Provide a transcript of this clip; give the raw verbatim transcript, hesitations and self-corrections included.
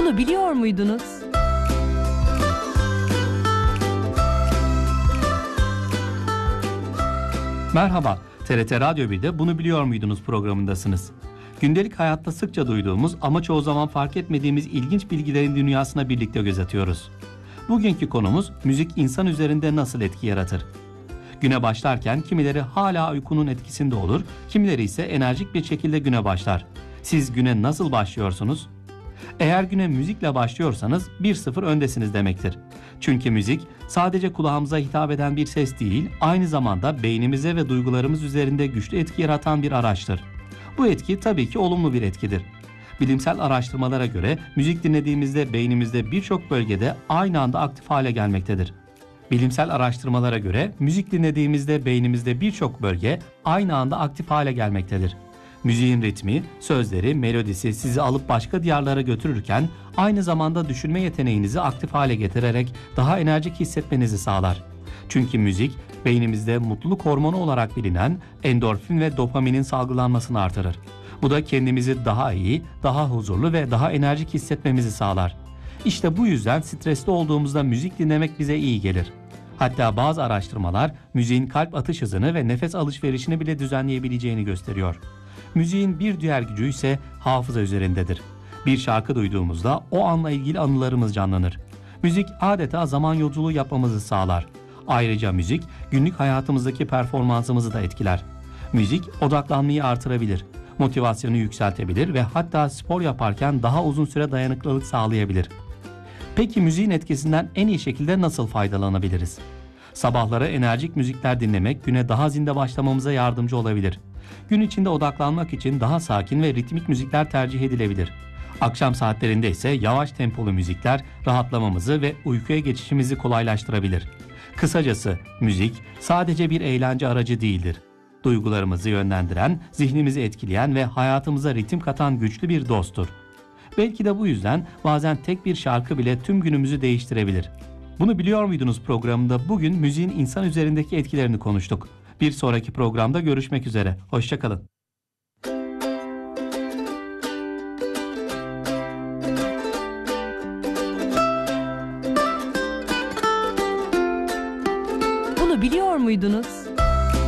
Bunu biliyor muydunuz? Merhaba, T R T Radyo bir'de Bunu Biliyor Muydunuz programındasınız. Gündelik hayatta sıkça duyduğumuz ama çoğu zaman fark etmediğimiz ilginç bilgilerin dünyasına birlikte göz atıyoruz. Bugünkü konumuz müzik insan üzerinde nasıl etki yaratır? Güne başlarken kimileri hala uykunun etkisinde olur, kimileri ise enerjik bir şekilde güne başlar. Siz güne nasıl başlıyorsunuz? Eğer güne müzikle başlıyorsanız bir sıfır öndesiniz demektir. Çünkü müzik sadece kulağımıza hitap eden bir ses değil, aynı zamanda beynimize ve duygularımız üzerinde güçlü etki yaratan bir araçtır. Bu etki tabii ki olumlu bir etkidir. Bilimsel araştırmalara göre müzik dinlediğimizde beynimizde birçok bölgede aynı anda aktif hale gelmektedir. Bilimsel araştırmalara göre müzik dinlediğimizde beynimizde birçok bölge aynı anda aktif hale gelmektedir. Müziğin ritmi, sözleri, melodisi sizi alıp başka diyarlara götürürken aynı zamanda düşünme yeteneğinizi aktif hale getirerek daha enerjik hissetmenizi sağlar. Çünkü müzik beynimizde mutluluk hormonu olarak bilinen endorfin ve dopaminin salgılanmasını artırır. Bu da kendimizi daha iyi, daha huzurlu ve daha enerjik hissetmemizi sağlar. İşte bu yüzden stresli olduğumuzda müzik dinlemek bize iyi gelir. Hatta bazı araştırmalar müziğin kalp atış hızını ve nefes alışverişini bile düzenleyebileceğini gösteriyor. Müziğin bir diğer gücü ise hafıza üzerindedir. Bir şarkı duyduğumuzda o anla ilgili anılarımız canlanır. Müzik adeta zaman yolculuğu yapmamızı sağlar. Ayrıca müzik günlük hayatımızdaki performansımızı da etkiler. Müzik odaklanmayı artırabilir, motivasyonu yükseltebilir ve hatta spor yaparken daha uzun süre dayanıklılık sağlayabilir. Peki müziğin etkisinden en iyi şekilde nasıl faydalanabiliriz? Sabahları enerjik müzikler dinlemek güne daha zinde başlamamıza yardımcı olabilir. Gün içinde odaklanmak için daha sakin ve ritmik müzikler tercih edilebilir. Akşam saatlerinde ise yavaş tempolu müzikler rahatlamamızı ve uykuya geçişimizi kolaylaştırabilir. Kısacası müzik sadece bir eğlence aracı değildir. Duygularımızı yönlendiren, zihnimizi etkileyen ve hayatımıza ritim katan güçlü bir dosttur. Belki de bu yüzden bazen tek bir şarkı bile tüm günümüzü değiştirebilir. Bunu biliyor muydunuz programında bugün müziğin insan üzerindeki etkilerini konuştuk. Bir sonraki programda görüşmek üzere. Hoşça kalın. Bunu biliyor muydunuz?